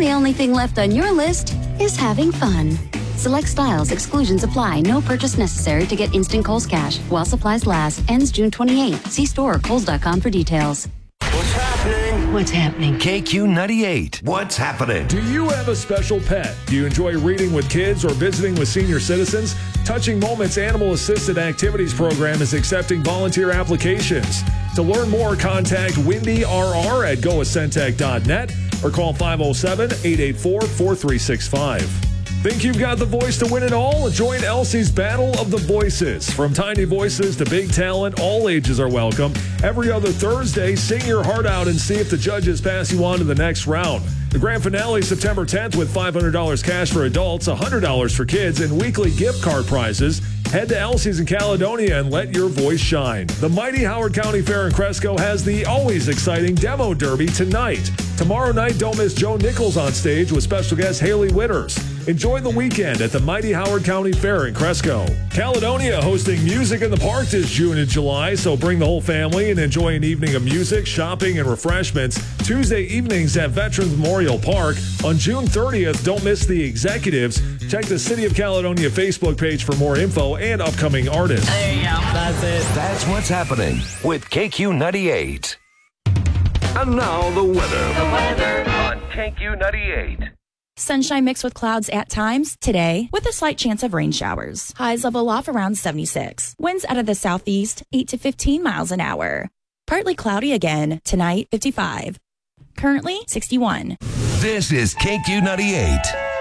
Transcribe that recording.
the only thing left on your list is having fun. Select styles, exclusions apply. No purchase necessary to get instant Kohl's Cash. While supplies last. Ends June 28th. See store or Kohls.com for details. What's happening? What's happening? KQ98. What's happening? Do you have a special pet? Do you enjoy reading with kids or visiting with senior citizens? Touching Moments Animal Assisted Activities Program is accepting volunteer applications. To learn more, contact Wendy RR at goascentec.net or call 507-884-4365. Think you've got the voice to win it all? Join Elsie's Battle of the Voices. From tiny voices to big talent, all ages are welcome. Every other Thursday, sing your heart out and see if the judges pass you on to the next round. The grand finale September 10th with $500 cash for adults, $100 for kids, and weekly gift card prizes. Head to Elsie's in Caledonia and let your voice shine. The mighty Howard County Fair in Cresco has the always exciting Demo Derby tonight. Tomorrow night, don't miss Joe Nichols on stage with special guest Haley Witters. Enjoy the weekend at the mighty Howard County Fair in Cresco. Caledonia hosting Music in the Park this June and July, so bring the whole family and enjoy an evening of music, shopping, and refreshments Tuesday evenings at Veterans Memorial Park. On June 30th, don't miss the Executives. Check the City of Caledonia Facebook page for more info and upcoming artists. There you go. That's it. That's what's happening with KQ98. And now the weather. On KQ98. Sunshine mixed with clouds at times today with a slight chance of rain showers. Highs level off around 76. Winds out of the southeast 8 to 15 miles an hour. Partly cloudy again tonight 55. Currently 61. This is KQ98.